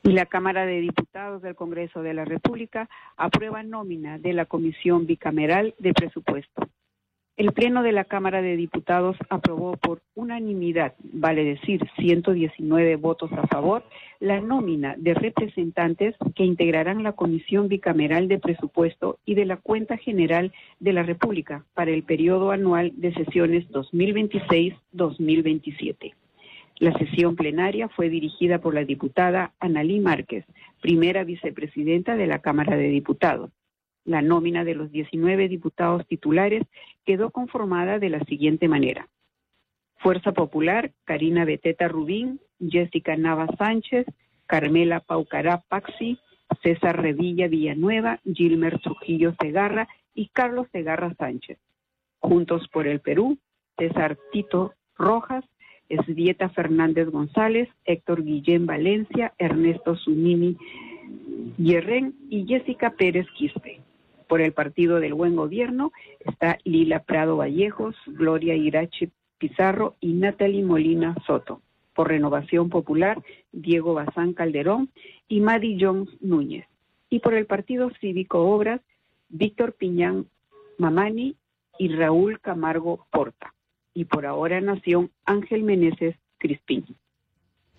Y la Cámara de Diputados del Congreso de la República aprueba nómina de la Comisión Bicameral de Presupuesto. El Pleno de la Cámara de Diputados aprobó por unanimidad, vale decir 119 votos a favor, la nómina de representantes que integrarán la Comisión Bicameral de Presupuesto y de la Cuenta General de la República para el periodo anual de sesiones 2026-2027. La sesión plenaria fue dirigida por la diputada Analí Márquez, primera vicepresidenta de la Cámara de Diputados. La nómina de los 19 diputados titulares quedó conformada de la siguiente manera. Fuerza Popular, Karina Beteta Rubín, Jessica Nava Sánchez, Carmela Paucará Paxi, César Revilla Villanueva, Gilmer Trujillo Segarra y Carlos Segarra Sánchez. Juntos por el Perú, César Tito Rojas, Esvieta Fernández González, Héctor Guillén Valencia, Ernesto Zunini Yerren y Jessica Pérez Quispe. Por el Partido del Buen Gobierno está Lila Prado Vallejos, Gloria Irache Pizarro y Natalie Molina Soto. Por Renovación Popular, Diego Bazán Calderón y Madi Jones Núñez. Y por el Partido Cívico Obras, Víctor Piñán Mamani y Raúl Camargo Porta. Y por Ahora Nación, Ángel Meneses Crispín.